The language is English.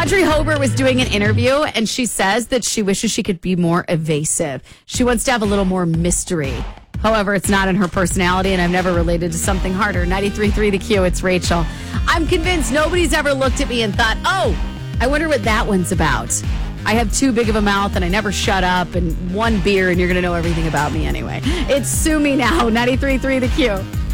Audrey Hobart was doing an interview, and she says that she wishes she could be more evasive. She wants to have a little more mystery. However, it's not in her personality, and I've never related to something harder. 93.3 The Q, it's Rachel. I'm convinced nobody's ever looked at me and thought, oh, I wonder what that one's about. I have too big of a mouth, and I never shut up, and one beer, and you're going to know everything about me anyway. It's Sue Me Now, 93.3 The Q.